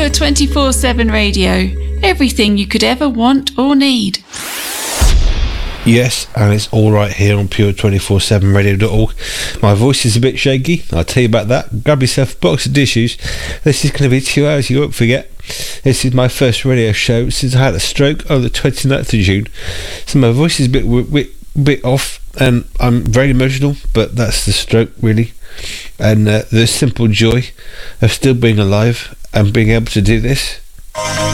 Pure 24/7 Radio. Everything you could ever want or need. Yes, and it's all right here on pure247radio.org. My voice is a bit shaky, I'll tell you about that. Grab yourself a box of tissues. This is going to be 2 hours, you won't forget. This is my first radio show since I had a stroke on the 29th of June. So my voice is a bit off, and I'm very emotional, but that's the stroke, really. And the simple joy of still being alive and being able to do this.